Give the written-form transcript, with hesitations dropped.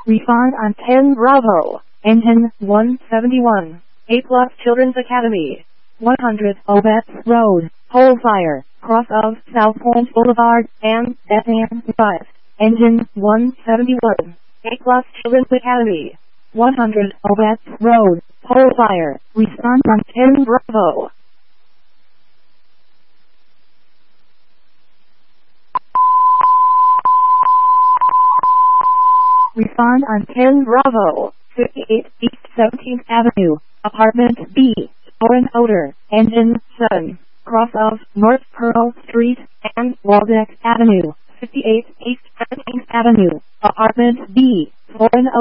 Refund on 10 Bravo, engine 171, A Plus Children's Academy, 100 Ovets Road, Polefire, cross of South Point Boulevard, and FM 5, engine 171, A Plus Children's Academy, 100 Ovets Road, Polefire, respond on 10 Bravo. Respond on 10 Bravo, 58 East 17th Avenue, Apartment B, Foreign Odor, Engine 7, cross of North Pearl Street and Waldeck Avenue, 58 East 17th Avenue, Apartment B, Foreign Odor.